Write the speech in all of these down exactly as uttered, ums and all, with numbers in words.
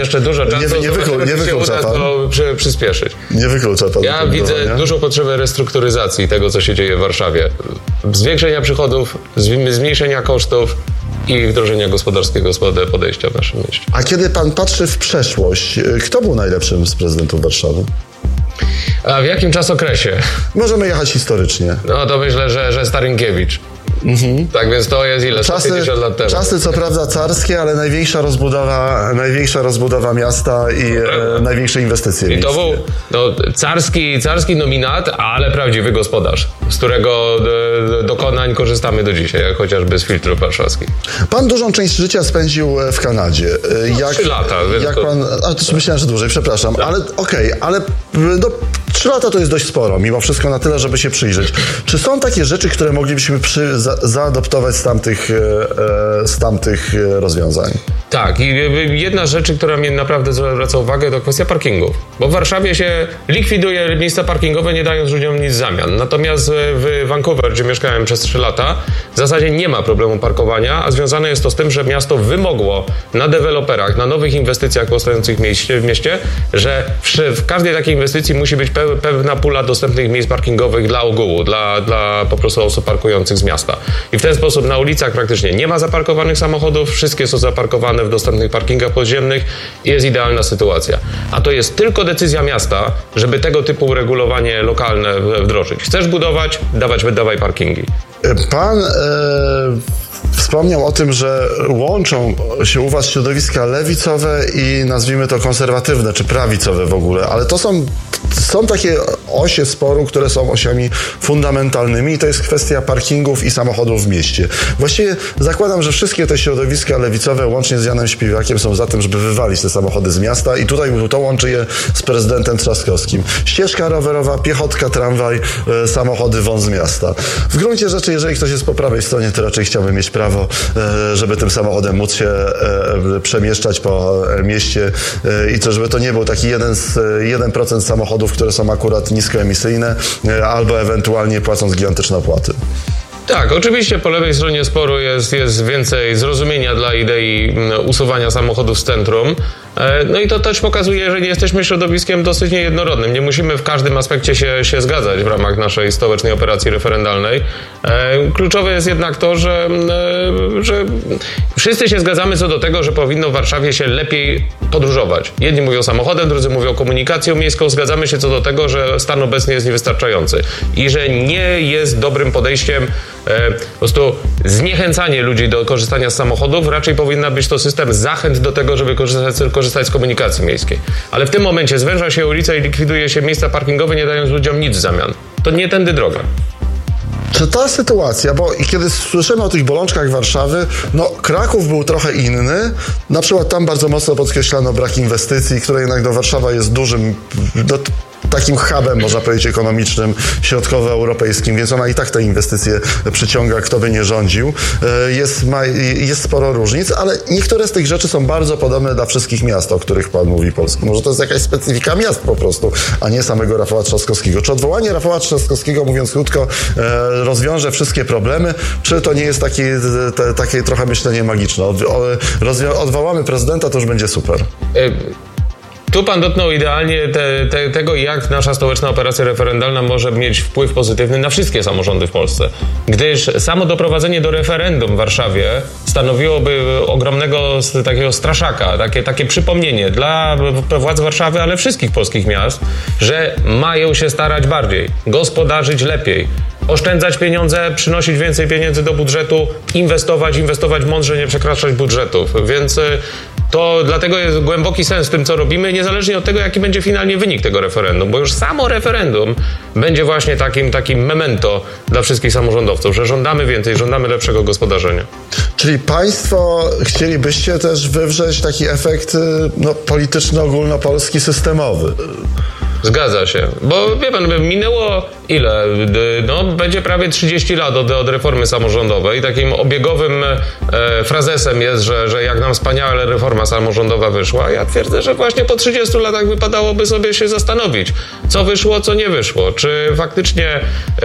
jeszcze dużo czasu, nie, nie, wyklu, nie wyklucza pan. To przy, przyspieszyć. Nie wyklucza pan. Ja widzę budowania. dużą potrzebę restrukturyzacji tego, co się dzieje w Warszawie. Zwiększenia przychodów, zmniejszenia kosztów i wdrożenia gospodarskiego podejścia w naszym mieście. A kiedy pan patrzy w przeszłość, kto był najlepszym z prezydentów Warszawy? A w jakim czasokresie? Możemy jechać historycznie. No to myślę, że, że Starynkiewicz. Mhm. Tak więc to jest ile? Czasy, sto pięćdziesiąt lat temu. Czasy co prawda carskie, ale największa rozbudowa, największa rozbudowa miasta i e, największe inwestycje. I to był no, carski, carski nominat, ale prawdziwy gospodarz, z którego do, dokonań korzystamy do dzisiaj, jak chociażby z filtrów warszawskich. Pan dużą część życia spędził w Kanadzie. No, jak, trzy lata. Jak to... pan, a to myślałem, że dłużej, przepraszam, tak. ale okej, okay, ale no, trzy lata to jest dość sporo, mimo wszystko na tyle, żeby się przyjrzeć. Czy są takie rzeczy, które moglibyśmy przy, za, zaadoptować z tamtych, e, z tamtych rozwiązań? Tak, i jedna z rzeczy, która mnie naprawdę zwraca uwagę, to kwestia parkingów. Bo w Warszawie się likwiduje miejsca parkingowe, nie dając ludziom nic w zamian. Natomiast w Vancouver, gdzie mieszkałem przez trzy lata, w zasadzie nie ma problemu parkowania, a związane jest to z tym, że miasto wymogło na deweloperach, na nowych inwestycjach powstających w mieście, że w każdej takiej inwestycji musi być pewna pula dostępnych miejsc parkingowych dla ogółu, dla, dla po prostu osób parkujących z miasta. I w ten sposób na ulicach praktycznie nie ma zaparkowanych samochodów, wszystkie są zaparkowane w dostępnych parkingach podziemnych i jest idealna sytuacja. A to jest tylko decyzja miasta, żeby tego typu uregulowanie lokalne wdrożyć. Chcesz budować, dawać, wydawaj parkingi. Pan e, wspomniał o tym, że łączą się u was środowiska lewicowe i nazwijmy to konserwatywne, czy prawicowe w ogóle, ale to są Są takie osie sporu, które są osiami fundamentalnymi i to jest kwestia parkingów i samochodów w mieście. Właściwie zakładam, że wszystkie te środowiska lewicowe, łącznie z Janem Śpiwakiem, są za tym, żeby wywalić te samochody z miasta i tutaj to łączy je z prezydentem Trzaskowskim. Ścieżka rowerowa, piechotka, tramwaj, e, samochody wąs z miasta. W gruncie rzeczy, jeżeli ktoś jest po prawej stronie, to raczej chciałby mieć prawo, e, żeby tym samochodem móc się e, przemieszczać po mieście e, i to, żeby to nie był taki jeden z, jeden procent samochodów, które są akurat niskoemisyjne, albo ewentualnie płacąc gigantyczne opłaty. Tak, oczywiście po lewej stronie sporu jest, jest więcej zrozumienia dla idei usuwania samochodów z centrum. No i to też pokazuje, że nie jesteśmy środowiskiem dosyć niejednorodnym. Nie musimy w każdym aspekcie się, się zgadzać w ramach naszej stołecznej operacji referendalnej. Kluczowe jest jednak to, że, że wszyscy się zgadzamy co do tego, że powinno w Warszawie się lepiej podróżować. Jedni mówią samochodem, drudzy mówią komunikacją miejską. Zgadzamy się co do tego, że stan obecny jest niewystarczający i że nie jest dobrym podejściem po prostu zniechęcanie ludzi do korzystania z samochodów. Raczej powinna być to system zachęt do tego, żeby korzystać, korzystać z komunikacji miejskiej. Ale w tym momencie zwęża się ulica i likwiduje się miejsca parkingowe, nie dając ludziom nic w zamian. To nie tędy droga. Czy ta sytuacja, bo kiedy słyszymy o tych bolączkach Warszawy, no Kraków był trochę inny, na przykład tam bardzo mocno podkreślano brak inwestycji, które jednak do Warszawa jest dużym, do, takim hubem, można powiedzieć, ekonomicznym, środkowoeuropejskim, więc ona i tak te inwestycje przyciąga, kto by nie rządził. Jest, ma, jest sporo różnic, ale niektóre z tych rzeczy są bardzo podobne dla wszystkich miast, o których pan mówi Polski. Może to jest jakaś specyfika miast po prostu, a nie samego Rafała Trzaskowskiego. Czy odwołanie Rafała Trzaskowskiego, mówiąc krótko, rozwiąże wszystkie problemy, czy to nie jest takie, te, takie trochę myślenie magiczne? Od, odwołamy prezydenta, to już będzie super. Tu pan dotknął idealnie te, te, tego, jak nasza stołeczna operacja referendalna może mieć wpływ pozytywny na wszystkie samorządy w Polsce. Gdyż samo doprowadzenie do referendum w Warszawie stanowiłoby ogromnego takiego straszaka, takie, takie przypomnienie dla władz Warszawy, ale wszystkich polskich miast, że mają się starać bardziej, gospodarzyć lepiej, oszczędzać pieniądze, przynosić więcej pieniędzy do budżetu, inwestować, inwestować mądrze, nie przekraczać budżetów. Więc to dlatego jest głęboki sens w tym, co robimy, niezależnie od tego, jaki będzie finalnie wynik tego referendum, bo już samo referendum będzie właśnie takim, takim memento dla wszystkich samorządowców, że żądamy więcej, żądamy lepszego gospodarzenia. Czyli państwo chcielibyście też wywrzeć taki efekt no, polityczno-ogólnopolski, systemowy? Zgadza się, bo wie pan, minęło ile? No, będzie prawie trzydzieści lat od, od reformy samorządowej. Takim obiegowym e, frazesem jest, że, że jak nam wspaniale reforma samorządowa wyszła. Ja twierdzę, że właśnie po trzydziestu latach wypadałoby sobie się zastanowić, co wyszło, co nie wyszło. Czy faktycznie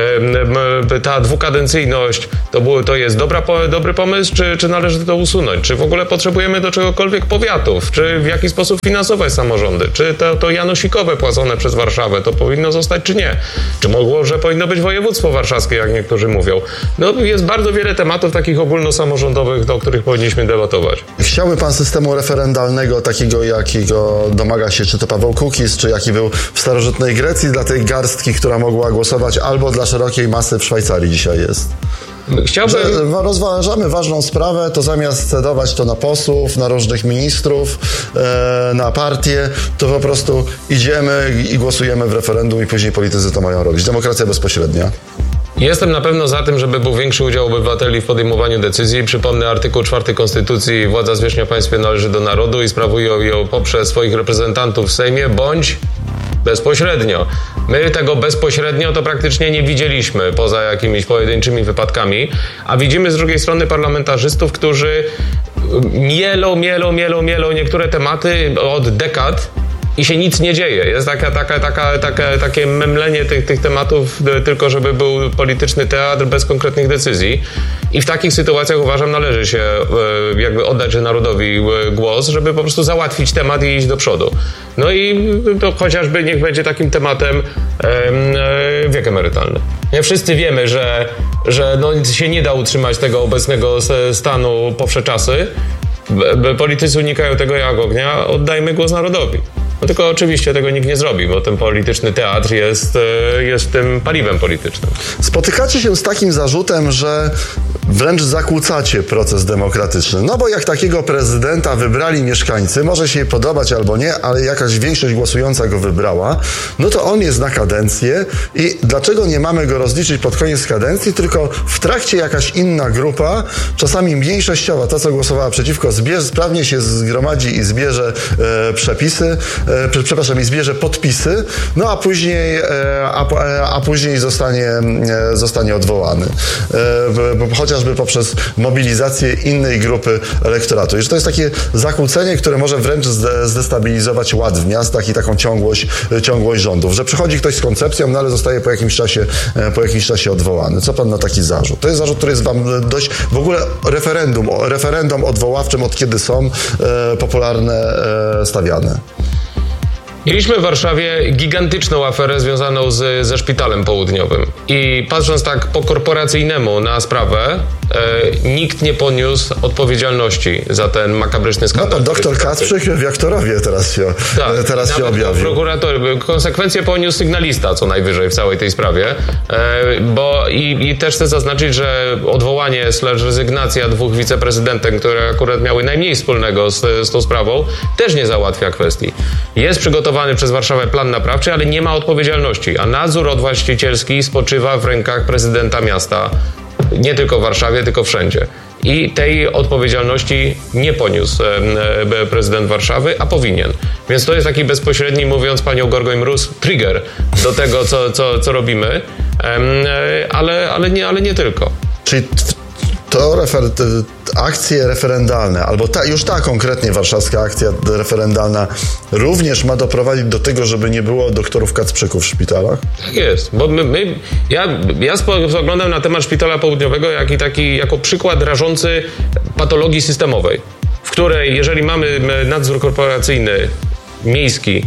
e, ta dwukadencyjność to, było, to jest dobra, dobry pomysł, czy, czy należy to usunąć? Czy w ogóle potrzebujemy do czegokolwiek powiatów? Czy w jaki sposób finansować samorządy? Czy to, to janosikowe płacone przez Warszawę to powinno zostać, czy nie? Czy mogło, że powinno być województwo warszawskie, jak niektórzy mówią? No, jest bardzo wiele tematów takich ogólnosamorządowych, o których powinniśmy debatować. Chciałby pan systemu referendalnego, takiego jakiego domaga się czy to Paweł Kukiz, czy jaki był w starożytnej Grecji dla tej garstki, która mogła głosować, albo dla szerokiej masy w Szwajcarii dzisiaj jest? Chciałbym... Że rozważamy ważną sprawę, to zamiast cedować to na posłów, na różnych ministrów, e, na partie, to po prostu idziemy i głosujemy w referendum i później politycy to mają robić. Demokracja bezpośrednia. Jestem na pewno za tym, żeby był większy udział obywateli w podejmowaniu decyzji. Przypomnę artykuł czwarty Konstytucji: władza zwierzchnia w państwie należy do narodu i sprawują ją poprzez swoich reprezentantów w Sejmie bądź bezpośrednio. My tego bezpośrednio to praktycznie nie widzieliśmy, poza jakimiś pojedynczymi wypadkami, a widzimy z drugiej strony parlamentarzystów, którzy mielą, mielą, mielą, mielą niektóre tematy od dekad i się nic nie dzieje. Jest taka, taka, taka, taka, takie memlenie tych, tych tematów, tylko żeby był polityczny teatr bez konkretnych decyzji. I w takich sytuacjach, uważam, należy się jakby oddać narodowi głos, żeby po prostu załatwić temat i iść do przodu. No i to chociażby niech będzie takim tematem e, wiek emerytalny. Nie wszyscy wiemy, że, że no się nie da utrzymać tego obecnego stanu po wsze czasy. Politycy unikają tego jak ognia. Oddajmy głos narodowi. No tylko oczywiście tego nikt nie zrobi, bo ten polityczny teatr jest, jest tym paliwem politycznym. Spotykacie się z takim zarzutem, że wręcz zakłócacie proces demokratyczny. No bo jak takiego prezydenta wybrali mieszkańcy, może się jej podobać albo nie, ale jakaś większość głosująca go wybrała, no to on jest na kadencję i dlaczego nie mamy go rozliczyć pod koniec kadencji, tylko w trakcie jakaś inna grupa, czasami mniejszościowa, ta co głosowała przeciwko, zbierze, sprawnie się zgromadzi i zbierze e, przepisy, e, przepraszam, i zbierze podpisy, no a później, e, a, a później zostanie, e, zostanie odwołany. E, chociażby poprzez mobilizację innej grupy elektoratu. I że to jest takie zakłócenie, które może wręcz zdestabilizować ład w miastach i taką ciągłość, ciągłość rządów, że przychodzi ktoś z koncepcją, no ale zostaje po jakimś czasie, po jakimś czasie odwołany. Co pan na taki zarzut? To jest zarzut, który jest wam dość, w ogóle referendum, referendum odwoławczym od kiedy są e, popularne, e, stawiane. Mieliśmy w Warszawie gigantyczną aferę związaną z, ze szpitalem południowym. I patrząc tak po korporacyjnemu na sprawę, e, nikt nie poniósł odpowiedzialności za ten makabryczny skandal. No to doktor Kacprzyk w Jaktorowie teraz się, tak, teraz się objawił. Prokurator, konsekwencje poniósł sygnalista co najwyżej w całej tej sprawie. E, bo i, i też chcę zaznaczyć, że odwołanie slash rezygnacja dwóch wiceprezydentem, które akurat miały najmniej wspólnego z, z tą sprawą, też nie załatwia kwestii. Jest przygotowany przez Warszawę plan naprawczy, ale nie ma odpowiedzialności, a nadzór odwłaścicielski spoczywa w rękach prezydenta miasta, nie tylko w Warszawie, tylko wszędzie. I tej odpowiedzialności nie poniósł e, prezydent Warszawy, a powinien. Więc to jest taki bezpośredni, mówiąc panią Gorgoń-Mróz, trigger do tego, co, co, co robimy, e, ale, ale, nie, ale nie tylko. Czyli to refer, akcje referendalne, albo ta, już ta konkretnie warszawska akcja referendalna również ma doprowadzić do tego, żeby nie było doktorów Kacprzyków w szpitalach? Tak jest, bo my, my, ja, ja spoglądam na temat szpitala południowego jak i taki, jako przykład rażący patologii systemowej, w której jeżeli mamy nadzór korporacyjny, miejski,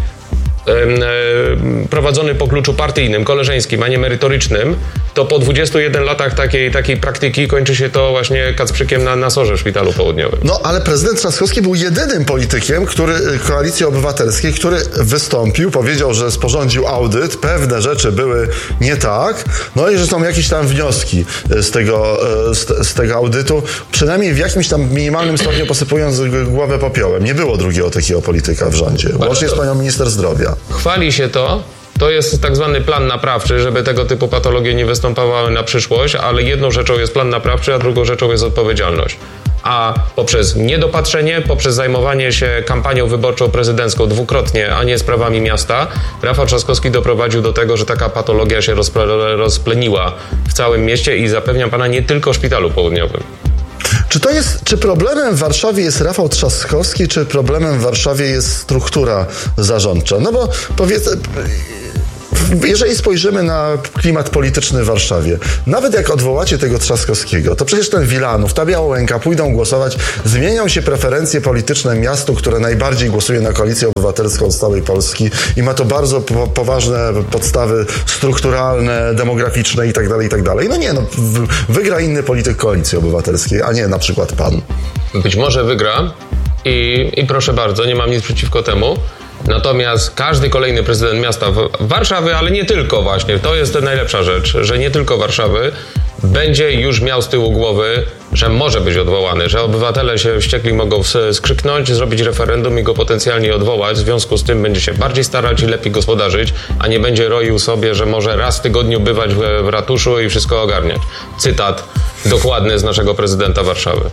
prowadzony po kluczu partyjnym, koleżeńskim, a nie merytorycznym, to po dwudziestu jeden latach takiej, takiej praktyki kończy się to właśnie Kacprzykiem na, na sorze w Szpitalu Południowym. No, ale prezydent Trzaskowski był jedynym politykiem, który, Koalicji Obywatelskiej, który wystąpił, powiedział, że sporządził audyt, pewne rzeczy były nie tak, no i że są jakieś tam wnioski z tego, z, z tego audytu, przynajmniej w jakimś tam minimalnym stopniu posypując głowę popiołem. Nie było drugiego takiego polityka w rządzie, łącznie z panią minister zdrowia. Chwali się to, To jest tak zwany plan naprawczy, żeby tego typu patologie nie występowały na przyszłość, ale jedną rzeczą jest plan naprawczy, a drugą rzeczą jest odpowiedzialność. A poprzez niedopatrzenie, poprzez zajmowanie się kampanią wyborczą prezydencką dwukrotnie, a nie sprawami miasta, Rafał Trzaskowski doprowadził do tego, że taka patologia się rozple- rozpleniła w całym mieście i zapewniam pana, nie tylko w Szpitalu Południowym. Czy to jest, czy problemem w Warszawie jest Rafał Trzaskowski, czy problemem w Warszawie jest struktura zarządcza? No bo powiedzmy, jeżeli spojrzymy na klimat polityczny w Warszawie, nawet jak odwołacie tego Trzaskowskiego, to przecież ten Wilanów, ta Białołęka pójdą głosować, zmienią się preferencje polityczne miastu, które najbardziej głosuje na Koalicję Obywatelską z całej Polski i ma to bardzo po, poważne podstawy strukturalne, demograficzne itd., itd. No nie, no wygra inny polityk Koalicji Obywatelskiej, a nie na przykład pan. Być może wygra i, i proszę bardzo, nie mam nic przeciwko temu. Natomiast każdy kolejny prezydent miasta Warszawy, ale nie tylko właśnie, to jest najlepsza rzecz, że nie tylko Warszawy, będzie już miał z tyłu głowy, że może być odwołany, że obywatele się wściekli mogą skrzyknąć, zrobić referendum i go potencjalnie odwołać, w związku z tym będzie się bardziej starać i lepiej gospodarzyć, a nie będzie roił sobie, że może raz w tygodniu bywać w, w ratuszu i wszystko ogarniać. Cytat dokładny z naszego prezydenta Warszawy.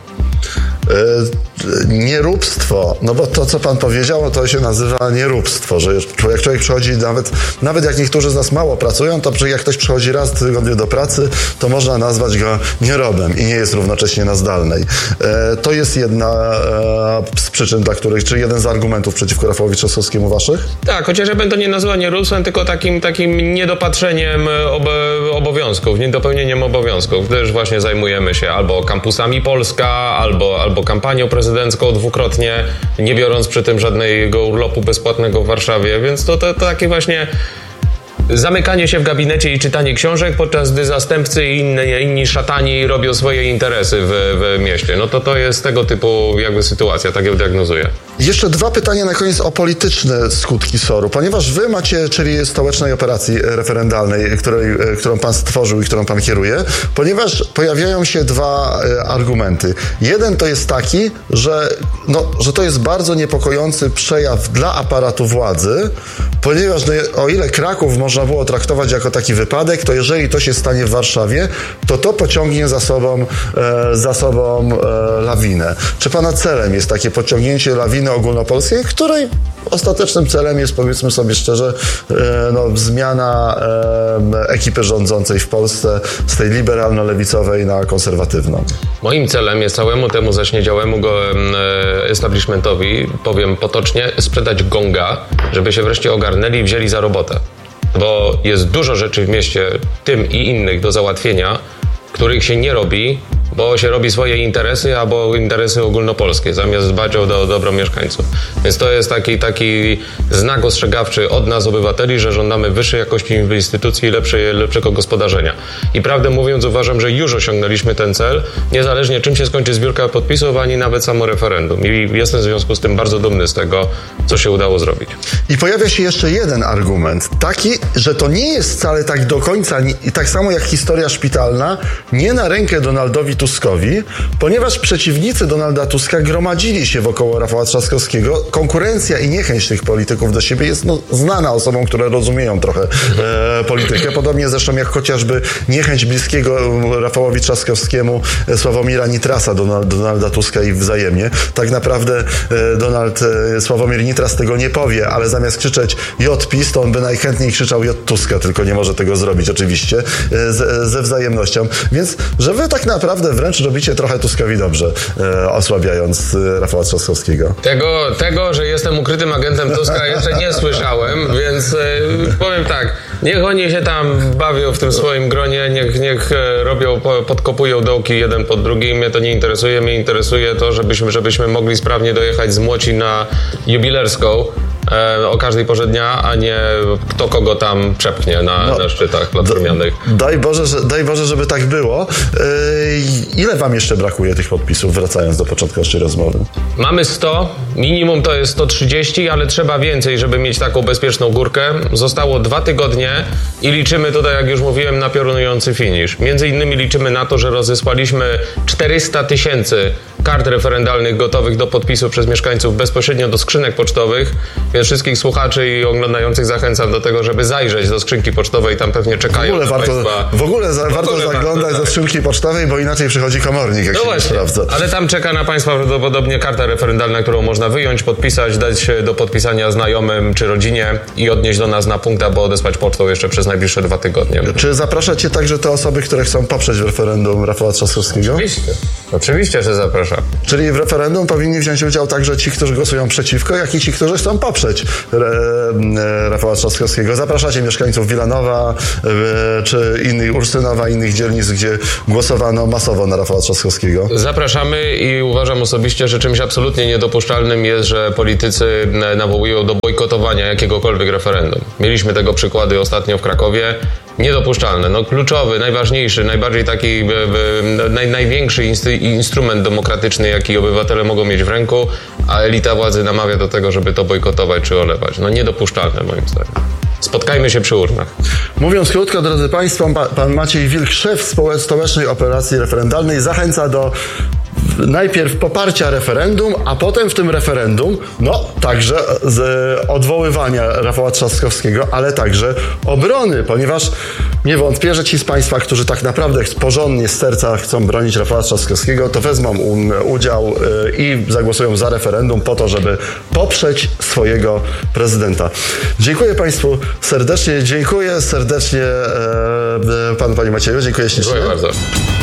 Nieróbstwo, no bo to, co pan powiedział, to się nazywa nieróbstwo, że jak człowiek przychodzi, nawet, nawet jak niektórzy z nas mało pracują, to jak ktoś przychodzi raz w tygodniu do pracy, to można nazwać go nierobem i nie jest równocześnie na zdalnej. To jest jedna z przyczyn, dla których, czy jeden z argumentów przeciwko Rafałowi Trzaskowskiemu waszych? Tak, chociaż ja bym to nie nazwał nieróbstwem, tylko takim, takim niedopatrzeniem ob obowiązków, niedopełnieniem obowiązków, gdyż właśnie zajmujemy się albo kampusami Polska, albo, albo kampanią prezydencką dwukrotnie, nie biorąc przy tym żadnego urlopu bezpłatnego w Warszawie, więc to, to, to takie właśnie zamykanie się w gabinecie i czytanie książek, podczas gdy zastępcy i inni, inni szatani robią swoje interesy w, w mieście. No to to jest tego typu jakby sytuacja, tak ją diagnozuję. Jeszcze dwa pytania na koniec o polityczne skutki S O R-u, ponieważ wy macie, czyli stołecznej operacji referendalnej, której, którą pan stworzył i którą pan kieruje, ponieważ pojawiają się dwa argumenty. Jeden to jest taki, że, no, że to jest bardzo niepokojący przejaw dla aparatu władzy, ponieważ no, o ile Kraków można było traktować jako taki wypadek, to jeżeli to się stanie w Warszawie, to to pociągnie za sobą, e, za sobą e, lawinę. Czy pana celem jest takie pociągnięcie lawiny ogólnopolskiej, której ostatecznym celem jest, powiedzmy sobie szczerze, e, no, zmiana e, ekipy rządzącej w Polsce z tej liberalno-lewicowej na konserwatywną? Moim celem jest całemu temu zaśniedziałemu go e, establishmentowi, powiem potocznie, sprzedać gonga, żeby się wreszcie ogarnęli i wzięli za robotę. Bo jest dużo rzeczy w mieście, tym i innych, do załatwienia, których się nie robi, bo się robi swoje interesy albo interesy ogólnopolskie, zamiast dbać o do, dobro mieszkańców. Więc to jest taki, taki znak ostrzegawczy od nas, obywateli, że żądamy wyższej jakości instytucji i lepszej, lepszego gospodarzenia. I prawdę mówiąc, uważam, że już osiągnęliśmy ten cel, niezależnie czym się skończy zbiórka podpisów, ani nawet samo referendum. I jestem w związku z tym bardzo dumny z tego, co się udało zrobić. I pojawia się jeszcze jeden argument, taki, że to nie jest wcale tak do końca, tak samo jak historia szpitalna, nie na rękę Donaldowi Tuskowi, ponieważ przeciwnicy Donalda Tuska gromadzili się wokoło Rafała Trzaskowskiego. Konkurencja i niechęć tych polityków do siebie jest no, znana osobom, które rozumieją trochę e, politykę. Podobnie zresztą jak chociażby niechęć bliskiego Rafałowi Trzaskowskiemu Sławomira Nitrasa do Donalda Tuska i wzajemnie. Tak naprawdę e, Donald e, Sławomir Nitras tego nie powie, ale zamiast krzyczeć J PiS, to on by najchętniej krzyczał J Tuska, tylko nie może tego zrobić oczywiście e, z, ze wzajemnością. Więc, że wy tak naprawdę wręcz robicie trochę Tuskowi dobrze, e, osłabiając e, Rafała Trzaskowskiego. Tego, tego, że jestem ukrytym agentem Tuska jeszcze nie słyszałem, więc e, powiem tak, niech oni się tam bawią w tym swoim gronie, niech, niech e, robią, po, podkopują dołki jeden pod drugim, mnie to nie interesuje, mnie interesuje to, żebyśmy, żebyśmy mogli sprawnie dojechać z Młoci na Jubilerską e, o każdej porze dnia, a nie kto kogo tam przepchnie na, no, na szczytach platformianych. Daj Boże, że, daj Boże, żeby tak było. Yy, ile wam jeszcze brakuje tych podpisów, wracając do początku naszej rozmowy? Mamy sto, minimum to jest sto trzydzieści, ale trzeba więcej, żeby mieć taką bezpieczną górkę. Zostało dwa tygodnie i liczymy tutaj, jak już mówiłem, na piorunujący finisz. Między innymi liczymy na to, że rozesłaliśmy czterysta tysięcy kart referendalnych gotowych do podpisu przez mieszkańców bezpośrednio do skrzynek pocztowych Więc wszystkich słuchaczy i oglądających zachęcam do tego, żeby zajrzeć do skrzynki pocztowej, tam pewnie czekają w ogóle na warto, Państwa. w ogóle za, w warto ogóle zaglądać warto, do tak. skrzynki pocztowej, bo inaczej przychodzi komornik, jak No się właśnie, nie sprawdza. ale tam czeka na Państwa prawdopodobnie karta referendalna, którą można wyjąć, podpisać, dać do podpisania znajomym czy rodzinie i odnieść do nas na punkt, aby odesłać pocztą jeszcze przez najbliższe dwa tygodnie. Czy zapraszacie także te osoby, które chcą poprzeć w referendum Rafała Trzaskowskiego? Oczywiście, oczywiście, że zapraszam. Czyli w referendum powinni wziąć udział także ci, którzy głosują przeciwko, jak i ci, którzy chcą poprzeć re, e, Rafała Trzaskowskiego. Zapraszacie mieszkańców Wilanowa e, czy innych, Ursynowa, innych dzielnic, gdzie głosowano masowo na Rafała Trzaskowskiego. Zapraszamy i uważam osobiście, że czymś absolutnie niedopuszczalnym jest, że politycy nawołują do bojkotowania jakiegokolwiek referendum. Mieliśmy tego przykłady ostatnio w Krakowie. Niedopuszczalne. No kluczowy, najważniejszy, najbardziej taki naj, największy instru, instrument demokratyczny, jaki obywatele mogą mieć w ręku, a elita władzy namawia do tego, żeby to bojkotować czy olewać. No niedopuszczalne moim zdaniem. Spotkajmy się przy urnach. Mówiąc krótko, drodzy Państwo, pan Maciej Wilk, szef Stołecznej Operacji Referendalnej, zachęca do najpierw poparcia referendum, a potem w tym referendum, no także z odwoływania Rafała Trzaskowskiego, ale także obrony, ponieważ nie wątpię, że ci z Państwa, którzy tak naprawdę porządnie z serca chcą bronić Rafała Trzaskowskiego, to wezmą udział i zagłosują za referendum po to, żeby poprzeć swojego prezydenta. Dziękuję Państwu serdecznie, dziękuję serdecznie Panu, Panie Macieju, dziękuję ślicznie. Dziękuję bardzo.